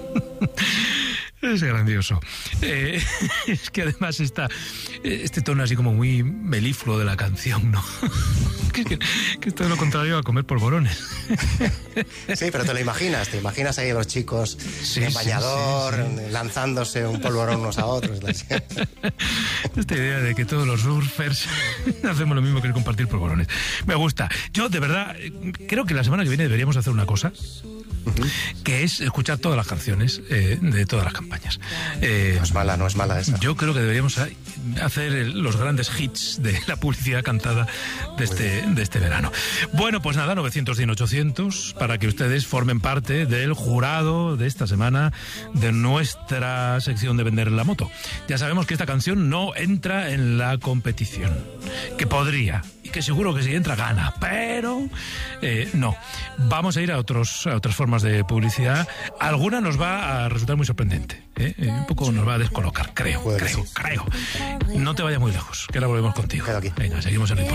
Es grandioso. Es que además este tono así como muy melifluo de la canción, ¿no? que es todo lo contrario a comer polvorones. Sí, pero te imaginas ahí a los chicos en bañador, lanzándose un polvorón unos a otros. Esta idea de que todos los surfers hacemos lo mismo que compartir polvorones. Me gusta. Yo, de verdad, creo que la semana que viene deberíamos hacer una cosa, que es escuchar todas las canciones de todas las campañas. No es mala esa. Yo creo que deberíamos hacer los grandes hits de la publicidad cantada de este verano. Bueno, pues nada, 900-100-800 para que ustedes formen parte del jurado de esta semana de nuestra sección de Vender la Moto. Ya sabemos que esta canción no entra en la competición, que podría, y que seguro que si entra gana, pero no. Vamos a ir a otras formas de publicidad. Alguna nos va a resultar muy sorprendente, un poco nos va a descolocar, creo. No te vayas muy lejos, que ahora volvemos contigo. Quedo aquí. Venga, seguimos en el